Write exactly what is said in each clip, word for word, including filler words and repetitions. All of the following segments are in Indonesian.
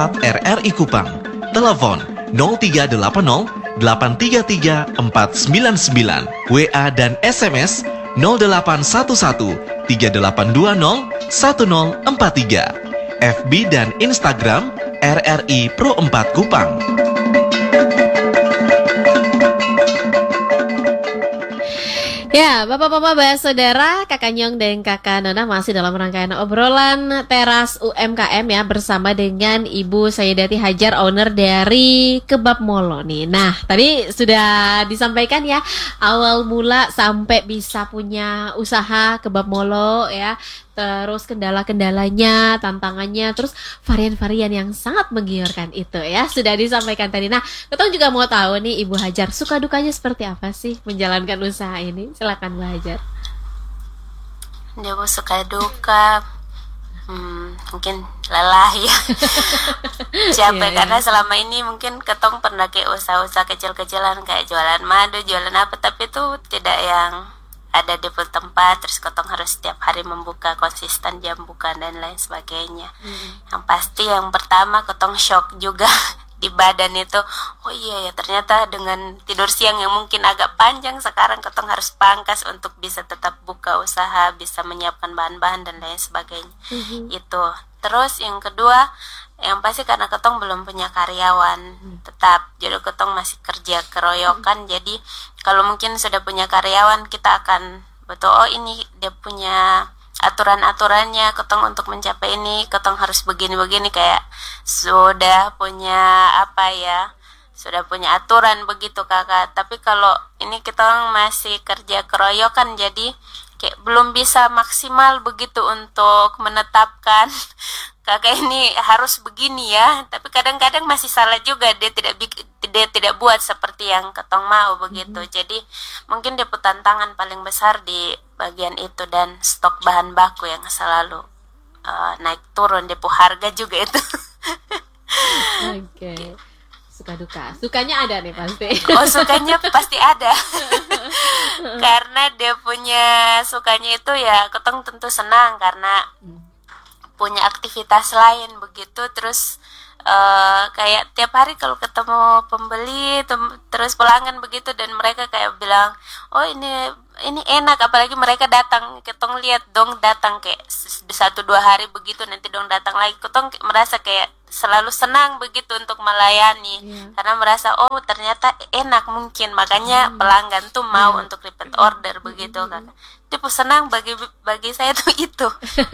WhatsApp R R I Kupang. Telepon nol tiga delapan nol delapan tiga tiga empat sembilan sembilan. W A dan S M S nol delapan satu satu tiga delapan dua nol satu nol empat tiga. F B dan Instagram R R I Pro empat Kupang. Ya, Bapak-Bapak, Bapak Saudara, Kakak Nyong dan Kakak Nona masih dalam rangkaian obrolan teras U M K M ya, bersama dengan Ibu Sayyidati Hajar, owner dari Kebab Molo nih. Nah, tadi sudah disampaikan ya, awal mula sampai bisa punya usaha Kebab Molo ya, terus kendala-kendalanya, tantangannya, terus varian-varian yang sangat menggiurkan itu ya, sudah disampaikan tadi. Nah, kita juga mau tahu nih Ibu Hajar, suka dukanya seperti apa sih menjalankan usaha ini? Silakan Bu Hajar. Dia suka duka, hmm, mungkin lelah ya, capek yeah, karena yeah. selama ini mungkin ketong pernah kayak usaha-usaha kecil-kecilan kayak jualan madu, jualan apa, tapi itu tidak yang ada di tempat, terus ketong harus setiap hari membuka konsisten jam buka dan lain sebagainya. Mm-hmm. Yang pasti yang pertama ketong shock juga di badan itu. Oh iya ya, ternyata dengan tidur siang yang mungkin agak panjang, sekarang ketong harus pangkas untuk bisa tetap buka usaha, bisa menyiapkan bahan-bahan dan lain sebagainya. Mm-hmm. Itu. Terus yang kedua, yang pasti karena ketong belum punya karyawan hmm. tetap, jadi ketong masih kerja keroyokan. hmm. Jadi kalau mungkin sudah punya karyawan, kita akan betul, oh ini dia punya aturan-aturannya, ketong untuk mencapai ini ketong harus begini-begini, kayak sudah punya apa ya, sudah punya aturan begitu kakak. Tapi kalau ini kita masih kerja keroyokan, jadi kayak belum bisa maksimal begitu untuk menetapkan kakak ini harus begini ya. Tapi kadang-kadang masih salah juga, dia tidak dia tidak buat seperti yang ketong mau begitu. Mm-hmm. Jadi mungkin dia tantangan paling besar di bagian itu, dan stok bahan baku yang selalu uh, naik turun, depo harga juga itu. Oke. Okay. Suka duka, sukanya ada nih pasti. Oh, sukanya pasti ada. Karena dia punya sukanya itu ya, ketong tentu senang karena punya aktivitas lain begitu. Terus uh, kayak tiap hari kalau ketemu pembeli tem- terus pelanggan begitu, dan mereka kayak bilang, oh ini ini enak, apalagi mereka datang, ketong lihat dong datang kayak satu dua hari begitu, nanti dong datang lagi, ketong merasa kayak selalu senang begitu untuk melayani. Yeah. Karena merasa oh ternyata enak, mungkin makanya hmm. pelanggan tuh mau yeah. untuk repeat order begitu kan. Tipe senang bagi bagi saya tuh itu.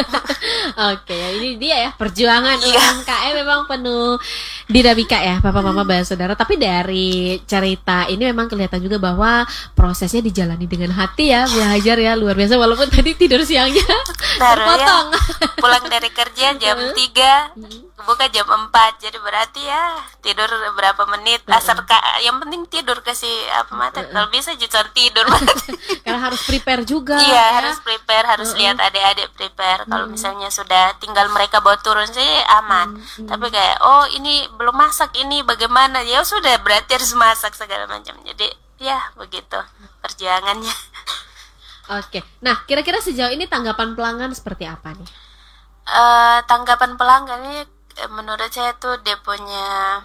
Oke, okay, ini dia ya perjuangan yeah. U M K M memang penuh dinamika ya, Bapak Mama Bapak Saudara. Tapi dari cerita ini memang kelihatan juga bahwa prosesnya dijalani dengan hati ya, Bu Hajar ya, luar biasa, walaupun tadi tidur siangnya terpotong. Ya, pulang dari kerja jam tiga, buka jam empat, jadi berarti ya tidur berapa menit, asal ka, yang penting tidur, kasih apa mata, kalau bisa jangan tidur. Karena harus prepare juga. Iya, ya? harus prepare, harus uh-uh. lihat adik-adik prepare. Kalau uh-uh. misalnya sudah tinggal mereka bawa turun sih aman. Uh-uh. Tapi kayak oh ini belum masak, ini bagaimana, ya sudah berarti harus masak segala macam. Jadi ya begitu perjuangannya. Oke, nah kira-kira sejauh ini tanggapan pelanggan seperti apa nih? Uh, tanggapan pelanggan ini menurut saya tuh dia punya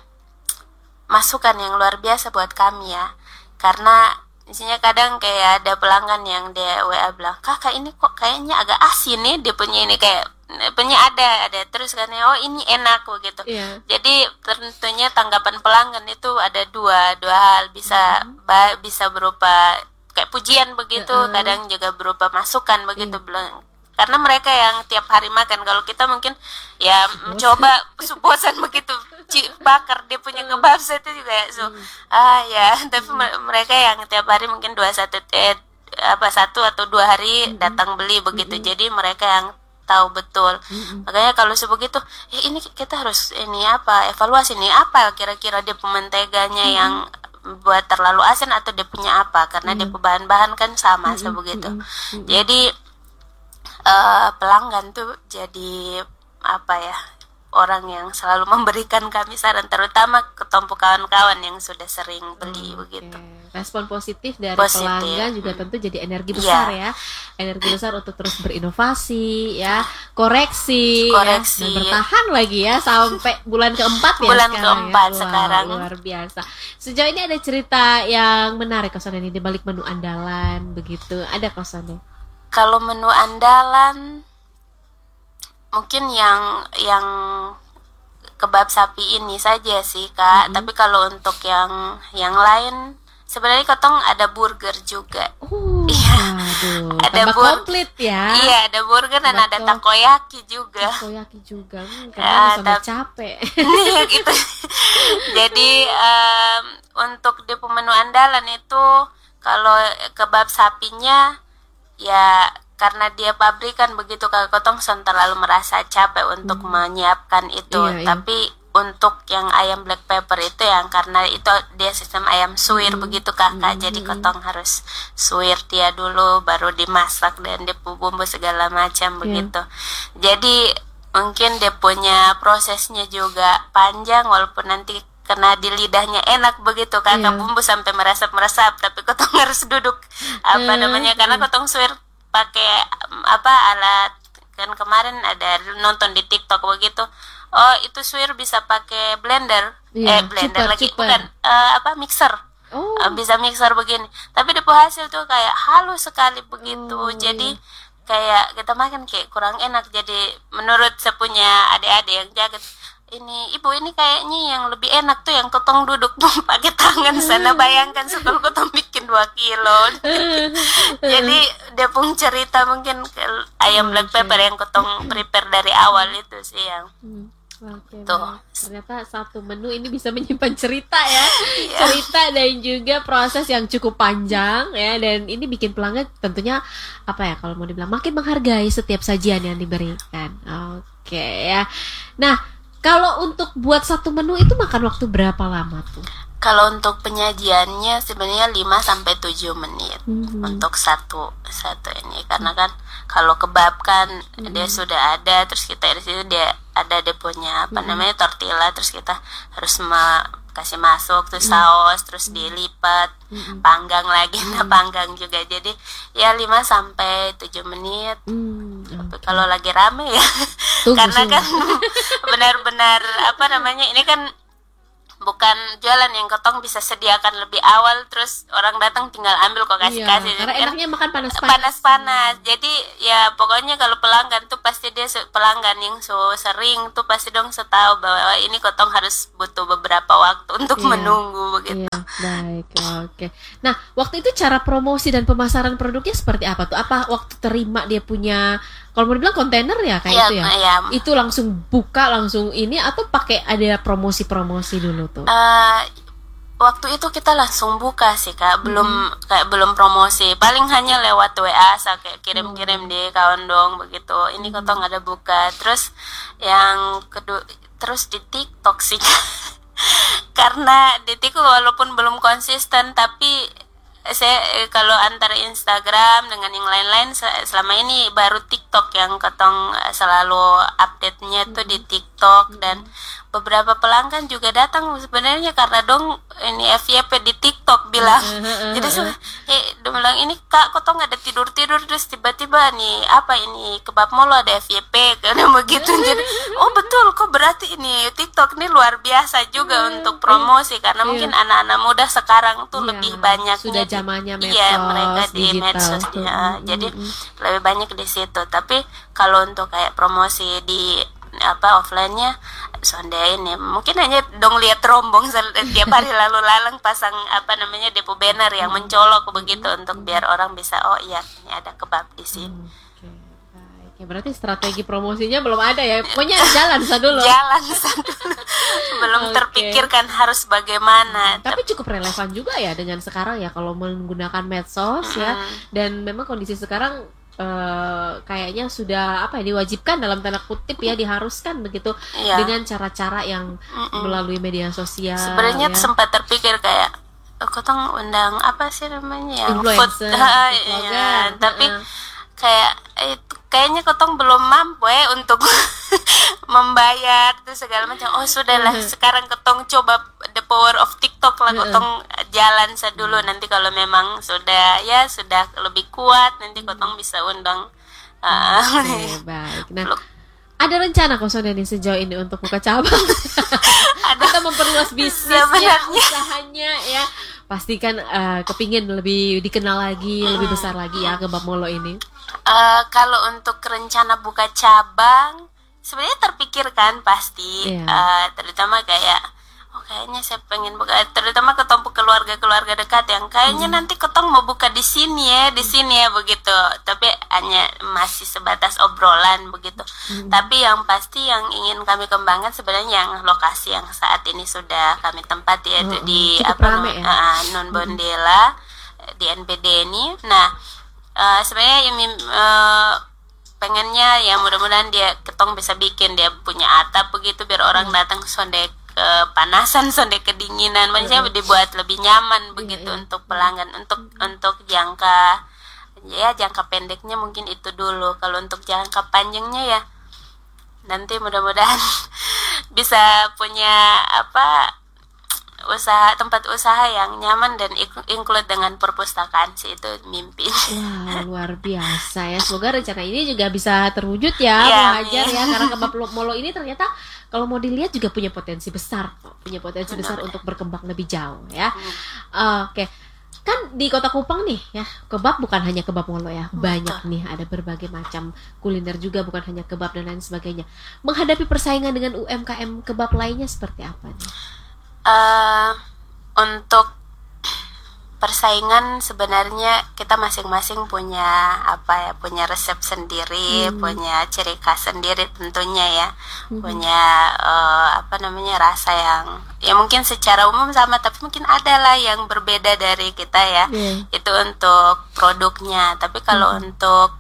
masukan yang luar biasa buat kami ya. Karena isinya kadang kayak ada pelanggan yang dia W A bilang, kakak ini kok kayaknya agak asin nih, dia punya ini kayak punya ada ada terus kan, oh ini enak begitu. Yeah. Jadi tentunya tanggapan pelanggan itu ada dua dua hal, bisa mm-hmm. ba, bisa berupa kayak pujian begitu, uh-uh. kadang juga berupa masukan begitu. Mm. Bilang karena mereka yang tiap hari makan, kalau kita mungkin ya mencoba bosan begitu bakar dia punya kebab itu juga ya, so hmm. ah ya, tapi hmm. mereka yang tiap hari mungkin dua satu eh, apa satu atau dua hari hmm. datang beli begitu. Hmm. Jadi mereka yang tahu betul. Hmm. Makanya kalau sebegitu, eh ini kita harus ini apa evaluasi nih, apa kira-kira dia pementeganya hmm. yang buat terlalu asin atau dia punya apa, karena hmm. dia bahan-bahan kan sama hmm. sebegitu. Hmm. Jadi Uh, pelanggan tuh jadi apa ya, orang yang selalu memberikan kami saran, terutama ketompo kawan-kawan yang sudah sering beli Hmm, begitu. oke. Respon positif dari Positif. pelanggan juga Hmm. tentu jadi energi Iya. besar ya, energi besar untuk terus berinovasi ya, koreksi, Koreksi. ya, dan bertahan lagi ya sampai bulan keempat ya Bulan sekarang keempat ya. Wah, sekarang. luar biasa. Sejauh ini ada cerita yang menarik Kosone ini di balik menu andalan begitu, ada Kosone? Kalau menu andalan mungkin yang yang kebab sapi ini saja sih Kak. Mhm. Tapi kalau untuk yang yang lain sebenarnya ketong ada burger juga. Oh, Iya. waduh, Ada tambah bur- komplit ya. Iya, ada burger dan ada Betul. takoyaki juga. Takoyaki juga, hmm, Ya, karena sampai tapi- capek. Iya gitu. Jadi em, untuk di menu andalan itu kalau kebab sapinya ya karena dia pabrikan begitu Kak, Kotong son terlalu merasa capek untuk menyiapkan itu. Iya, iya. Tapi untuk yang ayam black pepper itu yang karena itu dia sistem ayam suwir begitu Kakak. Jadi Kotong harus suwir dia dulu baru dimasak dan dia bumbu segala macam begitu. Jadi mungkin dia punya prosesnya juga panjang walaupun nanti kena di lidahnya enak begitu Kakak, Iya. bumbu sampai meresap-meresap, tapi Kotong harus duduk apa Eh, namanya karena Kotong suwir pakai em, apa alat, kan kemarin ada nonton di TikTok begitu. Oh, itu suwir bisa pakai blender. Iya, eh blender chipper, lagi chipper. bukan eh, apa mixer. Oh, Eh, bisa mixer begini. Tapi di hasil tuh kayak halus sekali begitu. Oh, Jadi kayak kita makan kayak kurang enak. Jadi menurut sepunya adik-adik yang jaga, ini ibu ini kayaknya yang lebih enak tuh yang Kotong duduk pakai tangan sana. Bayangkan setelah Kotong bikin dua kilo. Jadi dia pun cerita mungkin ke ayam black Oke. pepper yang Kotong prepare dari awal itu sih yang Hmm, oke, Tuh. baik. Ternyata satu menu ini bisa menyimpan cerita ya, Iya. cerita dan juga proses yang cukup panjang ya, dan ini bikin pelanggan tentunya apa ya kalau mau dibilang makin menghargai setiap sajian yang diberikan. Oke ya. Nah, kalau untuk buat satu menu itu makan waktu berapa lama tuh? kalau untuk penyajiannya sebenarnya lima sampai tujuh menit. Mhm. Untuk satu satu ini karena kan kalau kebab kan dia sudah ada, terus kita di situ dia ada dia punya apa namanya tortilla, terus kita harus ma- kasih masuk terus saus, terus dilipat, panggang lagi, nah panggang juga. Jadi ya lima sampai tujuh menit. Hmm, Tapi oke. kalau lagi rame ya Tunggu karena sih. kan benar-benar apa namanya ini kan bukan jualan yang Kotong bisa sediakan lebih awal terus orang datang tinggal ambil kok Iya, kasih-kasih. karena Kan enaknya makan panas-panas. panas-panas. Jadi ya pokoknya kalau pelanggan tuh pasti dia se- pelanggan yang so sering tuh pasti dong setahu bahwa ini Kotong harus butuh beberapa waktu untuk Iya. menunggu begitu. Iya, baik, oke. Nah, waktu itu cara promosi dan pemasaran produknya seperti apa tuh? Apa waktu terima dia punya, kalau mau dibilang kontainer ya kayak Iya, itu ya? iya. Itu langsung buka, langsung ini, atau pakai ada promosi-promosi dulu tuh? Eh, waktu itu kita langsung buka sih Kak, belum kayak belum promosi, paling hanya lewat W A sa kayak kirim-kirim di kawan dong begitu. Ini Kotong ada buka, terus yang kedua terus di TikTok sih karena di TikTok walaupun belum konsisten tapi saya eh, kalau antara Instagram dengan yang lain-lain se- selama ini baru TikTok yang Kotong eh, selalu update-nya tuh di TikTok. Dan beberapa pelanggan juga datang sebenarnya karena dong ini F Y P di TikTok bilang. Jadi se- eh dia bilang ini Kak Kotong ada tidur-tidur terus tiba-tiba nih apa ini kebab molo ada F Y P karena begitu. Jadi oh betul kok berarti ini TikTok ini luar biasa juga untuk promosi karena mungkin anak-anak muda sekarang tuh Iya, lebih banyak sudah zamannya medsos, iya mereka di digital medsos tuh. ya. Mm, Jadi mm, mm. lebih banyak di situ. Tapi kalau untuk kayak promosi di apa offline-nya sondain ya mungkin hanya dong lihat rombong sel- tiap hari lalu lalang pasang apa namanya depo banner yang mencolok begitu untuk biar orang bisa oh iya ini ada kebab di sini. Oke, baik. Ya, berarti strategi promosinya belum ada ya. Pokoknya jalan sa dulu. Jalan satu belum Oke. terpikirkan harus bagaimana. Tapi cukup relevan juga ya dengan sekarang ya kalau menggunakan medsos ya. Dan memang kondisi sekarang eh, kayaknya sudah apa ya diwajibkan dalam tanda kutip ya, diharuskan begitu Iya. dengan cara-cara yang melalui media sosial. Sebenarnya ya. sempat terpikir kayak oh, Kotong undang apa sih namanya yang food Influencer, Ah, food iya. blogger. Tapi Heeh. kayak eh, kayaknya Kotong belum mampu ya untuk membayar itu segala macam. Oh sudahlah, sekarang Kotong coba the power of TikTok lah, Kotong jalan sedulu, nanti kalau memang sudah ya sudah lebih kuat nanti Kotong bisa undang. Uh, Oke, baik. Nah, ada rencana kok Sonda nih sejauh ini untuk buka cabang atau memperluas bisnisnya, Sebenarnya. usahanya ya? Pastikan uh, kepingin lebih dikenal lagi, lebih besar lagi ya Kebab Molo ini. Uh, kalau untuk rencana buka cabang, sebenarnya terpikirkan pasti, Iya. uh, terutama kayak, oh kayaknya saya pengen buka, terutama ketemu keluarga-keluarga dekat yang kayaknya Hmm. nanti Ketong mau buka di sini ya, di sini ya begitu. Tapi hanya masih sebatas obrolan begitu. Hmm. Tapi yang pasti yang ingin kami kembangkan sebenarnya yang lokasi yang saat ini sudah kami tempati yaitu Oh, di cukup apa rame no- ya? uh, Non Bondela di N P D ini. Nah, uh, sebenarnya ini uh, pengennya ya mudah-mudahan dia Ketong bisa bikin dia punya atap begitu biar orang datang sonde kepanasan, sonde kedinginan, maksudnya dibuat lebih nyaman begitu iya. untuk pelanggan, untuk untuk jangka ya jangka pendeknya mungkin itu dulu. Kalau untuk jangka panjangnya ya nanti mudah-mudahan bisa punya apa usaha, tempat usaha yang nyaman dan ik- include dengan perpustakaan sih, itu mimpi. Wah, luar biasa ya. Semoga rencana ini juga bisa terwujud ya, Iya, Bu Hajar amin. ya. Karena Kebab Molo ini ternyata kalau mau dilihat juga punya potensi besar, punya potensi besar untuk berkembang lebih jauh ya. Oke. Kan di Kota Kupang nih ya, kebab bukan hanya Kebab Molo ya. Banyak nih, ada berbagai macam kuliner juga, bukan hanya kebab dan lain sebagainya. Menghadapi persaingan dengan U M K M kebab lainnya seperti apa nih? Eh, untuk persaingan sebenarnya kita masing-masing punya apa ya, punya resep sendiri, Hmm. punya ciri khas sendiri tentunya ya, Hmm. punya eh, apa namanya rasa yang ya mungkin secara umum sama, tapi mungkin ada lah yang berbeda dari kita ya. Iya. Itu untuk produknya, tapi kalau untuk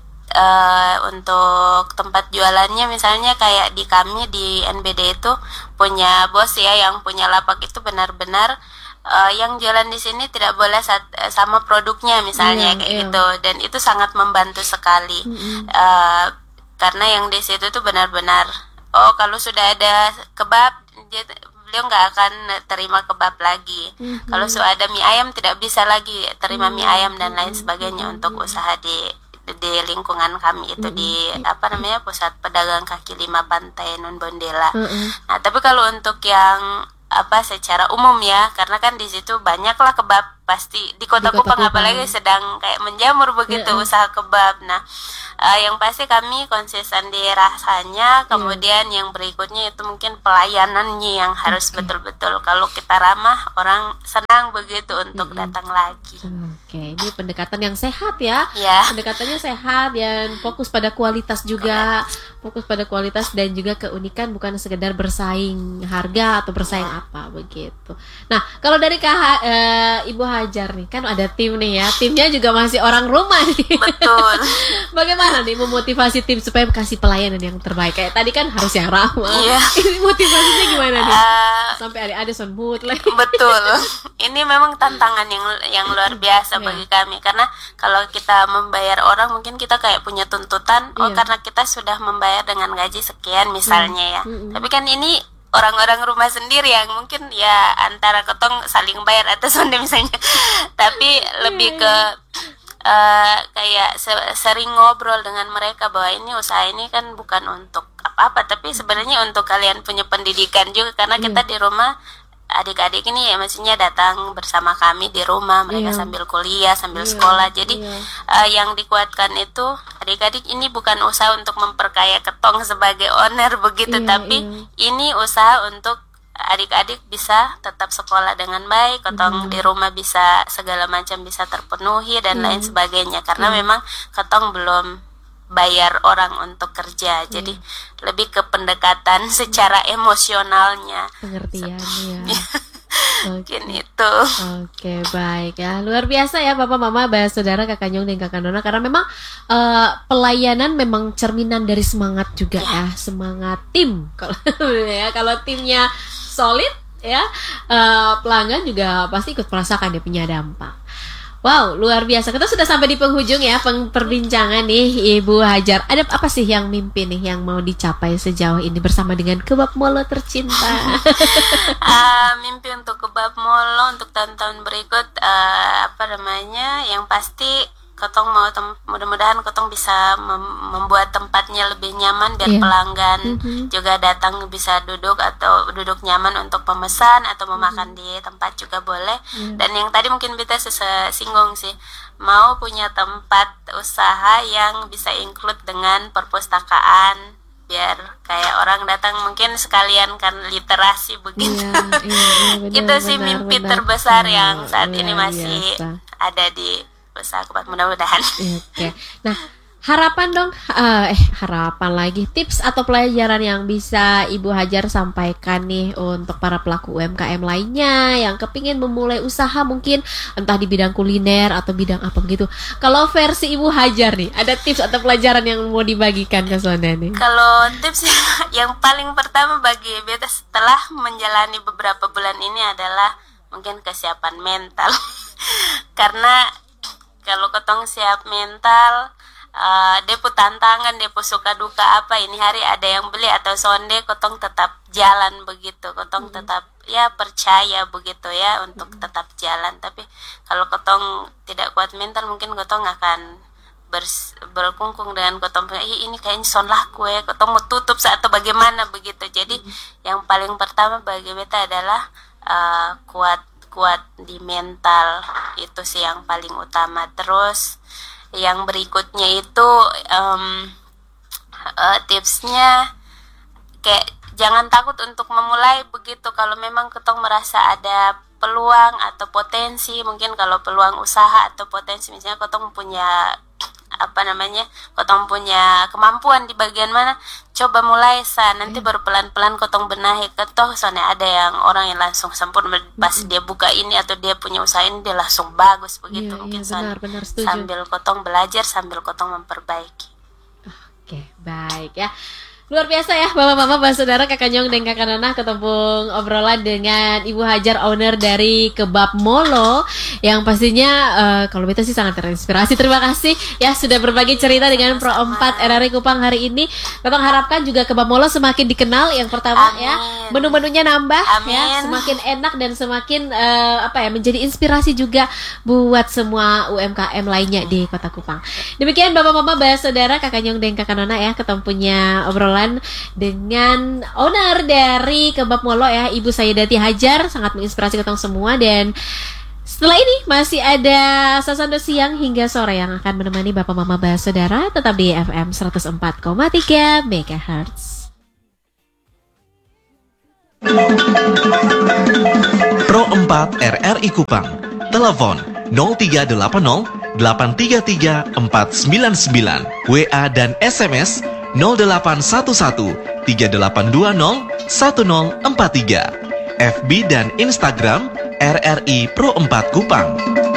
eh, untuk tempat jualannya misalnya kayak di kami di N B D itu punya bos ya yang punya lapak itu benar-benar eh, yang jualan di sini tidak boleh sat- sama produknya misalnya Iya, kayak iya. gitu, dan itu sangat membantu sekali. Mm-mm. Eh, karena yang di situ tuh benar-benar oh kalau sudah ada kebab dia beliau nggak akan terima kebab lagi. Mhm. Kalau sudah ada mie ayam tidak bisa lagi terima mie ayam dan lain sebagainya untuk usaha di di lingkungan kami itu di apa namanya pusat pedagang kaki lima Pantai Non Bondela. Mm-mm. Nah, tapi kalau untuk yang apa secara umum ya, karena kan di situ banyaklah kebab pasti di Kota, Di Kota Kupang, Kupang. apalagi sedang kayak menjamur begitu Iya. usaha kebab. Nah, eh, yang pasti kami konsisten di rasanya, kemudian yang berikutnya itu mungkin pelayanannya yang harus Oke. betul-betul kalau kita ramah orang senang begitu untuk Mm-mm. datang lagi. Oke, ini pendekatan yang sehat ya. Ya. Pendekatannya sehat dan fokus pada kualitas juga, fokus pada kualitas dan juga keunikan, bukan sekedar bersaing harga atau bersaing apa begitu. Nah, kalau dari Kak Ha- eh, Ibu Hajar nih, kan ada tim nih ya, timnya juga masih orang rumah nih. Betul. Bagaimana nih memotivasi tim supaya kasih pelayanan yang terbaik? Kayak tadi kan harus yang ramah. Iya. Ini motivasinya gimana nih? Eh, Sampai ada son mood lah. Betul. Ini memang tantangan yang yang luar biasa Iya. bagi kami, karena kalau kita membayar orang mungkin kita kayak punya tuntutan, oh Iya. karena kita sudah membayar dengan gaji sekian misalnya ya. Mm-mm. Tapi kan ini orang-orang rumah sendiri yang mungkin ya antara ketong saling bayar atau sonde misalnya. Tapi lebih ke eh, kayak se- sering ngobrol dengan mereka bahwa ini usaha ini kan bukan untuk apa-apa, tapi sebenarnya untuk kalian punya pendidikan juga, karena Iya. kita di rumah adik-adik ini ya maksudnya datang bersama kami di rumah, mereka Iya. sambil kuliah, sambil Iya, sekolah. Jadi iya. eh, yang dikuatkan itu adik-adik ini bukan usaha untuk memperkaya ketong sebagai owner begitu, Iya, tapi iya. ini usaha untuk adik-adik bisa tetap sekolah dengan baik, ketong Benar. di rumah bisa segala macam bisa terpenuhi dan Iya. lain sebagainya, karena Iya. memang ketong belum bayar orang untuk kerja, jadi lebih ke pendekatan secara emosionalnya Pengertian ya. Oke. mungkin itu. Oke, baik ya. Luar biasa ya Bapak Mama, Mbak Saudara, Kakak Nyong dan Kakak Nona, karena memang eh, pelayanan memang cerminan dari semangat juga ya, semangat tim. Kalau ya, kalau timnya solid ya, eh, pelanggan juga pasti ikut merasakan dia punya dampak. Wow, luar biasa. Kita sudah sampai di penghujung ya peng- perbincangan nih Ibu Hajar. Ada apa sih yang mimpi nih yang mau dicapai sejauh ini bersama dengan Kebab Molo tercinta? uh, mimpi untuk Kebab Molo untuk tahun-tahun berikut uh, apa namanya? Yang pasti Kotong mau tem- mudah-mudahan Kotong bisa mem- membuat tempatnya lebih nyaman biar Yeah. pelanggan Mhm. juga datang bisa duduk atau duduk nyaman untuk memesan atau memakan di tempat juga boleh. Yeah. Dan yang tadi mungkin Bita sese- singgung sih, mau punya tempat usaha yang bisa include dengan perpustakaan biar kayak orang datang mungkin sekalian kan literasi begitu. Iya, iya, iya, benar, Itu sih benar, mimpi benar. terbesar Oh, yang saat ini luar masih biasa. ada di usaha Kebab, mudah-mudahan. Oke. Nah, harapan dong, eh eh, harapan lagi, tips atau pelajaran yang bisa Ibu Hajar sampaikan nih untuk para pelaku U M K M lainnya yang kepingin memulai usaha mungkin entah di bidang kuliner atau bidang apa begitu. Kalau versi Ibu Hajar nih, ada tips atau pelajaran yang mau dibagikan ke Sonda nih? Kalau tips yang paling pertama bagi Beta setelah menjalani beberapa bulan ini adalah mungkin kesiapan mental. Karena kalau Kotong siap mental, uh, depo tantangan, depo suka duka apa ini hari ada yang beli atau sonde, Kotong tetap jalan begitu. Kotong tetap ya percaya begitu ya untuk tetap jalan. Tapi kalau Kotong tidak kuat mental, mungkin Kotong akan bers, berkungkung dengan Kotong punya Ih, ini kayaknya son laku ya, Kotong mau tutup atau bagaimana begitu. Jadi yang paling pertama bagi Beta adalah uh, kuat kuat di mental, itu sih yang paling utama. Terus yang berikutnya itu um, uh, tipsnya kayak jangan takut untuk memulai begitu. Kalau memang Kotong merasa ada peluang atau potensi, mungkin kalau peluang usaha atau potensi misalnya Kotong punya apa namanya Kotong punya kemampuan di bagian mana, coba mulai sa nanti baru pelan-pelan Kotong benahi. Ketoh soalnya ada yang orang yang langsung sempurna pas mm-hmm. dia buka ini atau dia punya usaha ini dia langsung bagus begitu. Iya, Mungkin iya, benar, benar, setuju. sambil Kotong belajar sambil Kotong memperbaiki. Oke, baik ya. Luar biasa ya Bapak-bapak, Bapak Saudara, Kakak Nyong dan Kakak Nona ketemu obrolan dengan Ibu Hajar, owner dari Kebab Molo, yang pastinya uh, kalau Beta sih sangat terinspirasi. Terima kasih ya sudah berbagi cerita dengan Pro empat R R I Kupang hari ini. Kita harapkan juga Kebab Molo semakin dikenal. Yang pertama Amin. ya, menu-menunya nambah. Amin. Ya, semakin enak dan semakin uh, apa ya menjadi inspirasi juga buat semua U M K M lainnya di Kota Kupang. Demikian Bapak-bapak, Bapak Saudara, Kakak Nyong dan Kakak Nona ya, ketemunya obrolan dengan owner dari Kebab Molo ya, Ibu Sayedati Hajar, sangat menginspirasi kita semua. Dan setelah ini masih ada Sasando siang hingga sore yang akan menemani Bapak Mama Bapak Saudara, tetap di F M seratus empat koma tiga megahertz. Pro empat R R I Kupang, telepon nol tiga delapan nol delapan tiga tiga empat sembilan sembilan, W A dan S M S nol delapan satu satu tiga delapan dua nol satu nol empat tiga, F B dan Instagram R R I Pro empat Kupang.